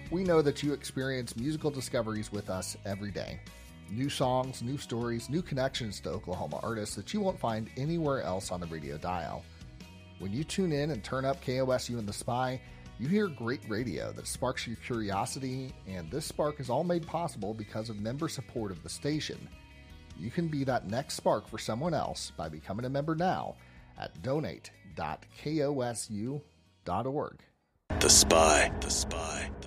We know that you experience musical discoveries with us every day. New songs, new stories, new connections to Oklahoma artists that you won't find anywhere else on the radio dial. When you tune in and turn up KOSU and The Spy, you hear great radio that sparks your curiosity, and this spark is all made possible because of member support of the station. You can be that next spark for someone else by becoming a member now at donate.kosu.org. The Spy.